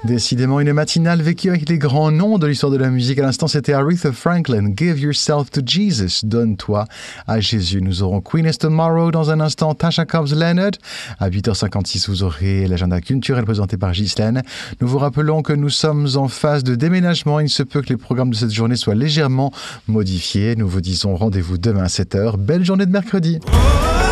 Décidément une matinale vécue avec les grands noms de l'histoire de la musique. À l'instant, c'était Aretha Franklin, Give Yourself to Jesus, donne-toi à Jésus. Nous aurons Queen is Tomorrow dans un instant, Tasha Cobbs Leonard. À 8h56, vous aurez l'agenda culturel présenté par Ghislaine. Nous vous rappelons que nous sommes en phase de déménagement. Il se peut que les programmes de cette journée soient légèrement modifiés. Nous vous disons rendez-vous demain à 7h. Belle journée de mercredi.